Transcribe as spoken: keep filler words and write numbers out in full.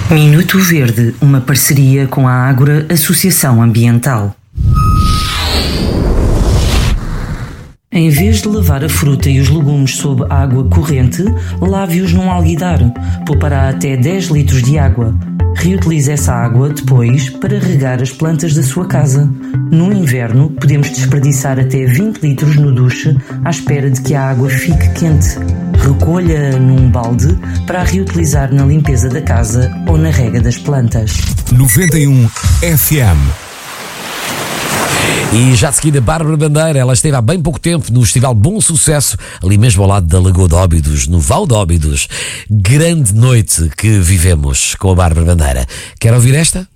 Minuto Verde, uma parceria com a Ágora Associação Ambiental. Em vez de lavar a fruta e os legumes sob água corrente, lave-os num alguidar. Poupará até dez litros de água. Reutilize essa água depois para regar as plantas da sua casa. No inverno, podemos desperdiçar até vinte litros no duche à espera de que a água fique quente. Recolha num balde para a reutilizar na limpeza da casa ou na rega das plantas. noventa e um F M. E já de seguida, Bárbara Bandeira, ela esteve há bem pouco tempo no Festival Bom Sucesso, ali mesmo ao lado da Lagoa de Óbidos, no Val de Óbidos. Grande noite que vivemos com a Bárbara Bandeira. Quer ouvir esta?